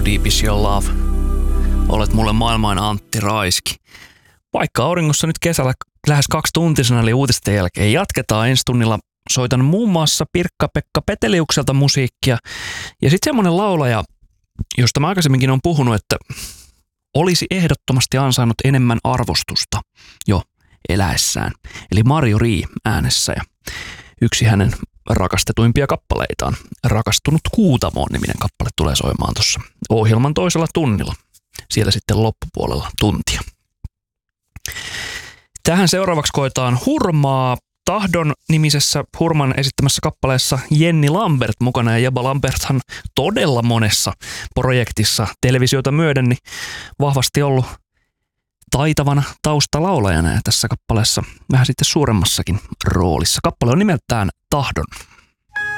deep is your love? Olet mulle maailman Antti Raiski. Vaikka auringossa nyt kesällä lähes 2 tuntisena eli uutisten jälkeen jatketaan ensi tunnilla. Soitan muun muassa Pirkka-Pekka Peteliukselta musiikkia. Ja sitten semmoinen laulaja, josta mä aikaisemminkin olen puhunut, että olisi ehdottomasti ansainnut enemmän arvostusta jo eläessään. Eli Marjo Rii äänessä ja yksi hänen rakastetuimpia kappaleitaan. Rakastunut Kuutamoon -niminen kappale tulee soimaan tuossa ohjelman toisella tunnilla. Siellä sitten loppupuolella tuntia. Tähän seuraavaksi koetaan Hurmaa. Tahdon -nimisessä Hurman esittämässä kappaleessa Jenni Lambert mukana, ja Jebba Lamberthan todella monessa projektissa televisiota myöden niin vahvasti ollut taitavana taustalaulajana ja tässä kappaleessa vähän sitten suuremmassakin roolissa. Kappale on nimeltään Tahdon.